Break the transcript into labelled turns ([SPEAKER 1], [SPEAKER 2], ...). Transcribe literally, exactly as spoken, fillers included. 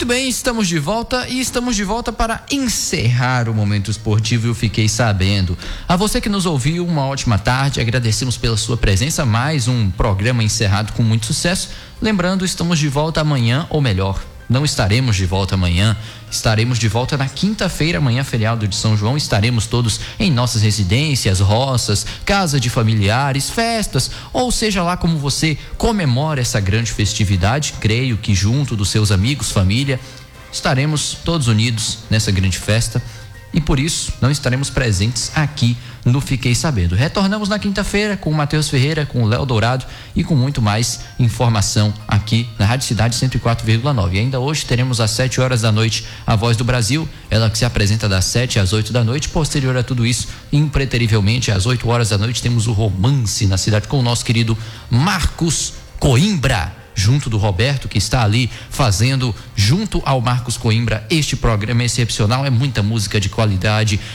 [SPEAKER 1] Muito bem, estamos de volta e estamos de volta para encerrar o Momento Esportivo. Eu fiquei sabendo. A você que nos ouviu, uma ótima tarde. Agradecemos pela sua presença. Mais um programa encerrado com muito sucesso. Lembrando, estamos de volta amanhã, ou melhor, não estaremos de volta amanhã, estaremos de volta na quinta-feira, amanhã feriado de São João. Estaremos todos em nossas residências, roças, casa de familiares, festas, ou seja lá como você comemora essa grande festividade. Creio que junto dos seus amigos, família, estaremos todos unidos nessa grande festa e por isso não estaremos presentes aqui no Fiquei Sabendo. Retornamos na quinta-feira com o Matheus Ferreira, com o Léo Dourado e com muito mais informação aqui na Rádio Cidade cento e quatro vírgula nove. E ainda hoje teremos às sete horas da noite a Voz do Brasil, ela que se apresenta das sete às oito da noite. Posterior a tudo isso, impreterivelmente às oito horas da noite, temos o Romance na Cidade com o nosso querido Marcos Coimbra, junto do Roberto, que está ali fazendo junto ao Marcos Coimbra este programa excepcional. É muita música de qualidade,